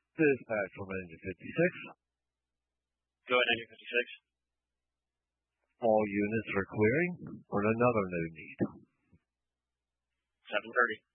Dispatch from Engine 56. Go ahead, Engine 56. All units are clearing on another new need. 7:30.